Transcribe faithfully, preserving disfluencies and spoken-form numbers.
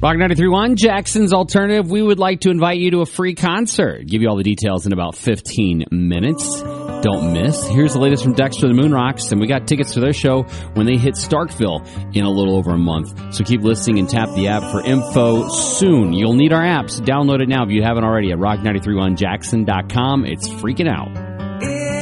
Rock ninety-three point one, Jackson's Alternative. We would like to invite you to a free concert. Give you all the details in about fifteen minutes. Don't miss. Here's the latest from Dexter the Moonrocks, and we got tickets to their show when they hit Starkville in a little over a month. So keep listening and tap the app for info soon. You'll need our apps. Download it now if you haven't already at rock nine three one jackson dot com. It's freaking out.